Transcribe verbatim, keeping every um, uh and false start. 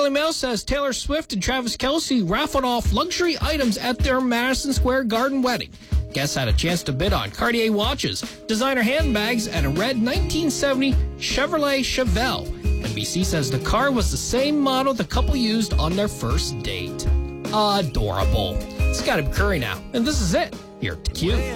Daily Mail says Taylor Swift and Travis Kelce raffled off luxury items at their Madison Square Garden wedding. Guests had a chance to bid on Cartier watches, designer handbags, and a red nineteen seventy Chevrolet Chevelle. N B C says the car was the same model the couple used on their first date. Adorable. It's Scotty McCurry now, and this is it here at theCUBE.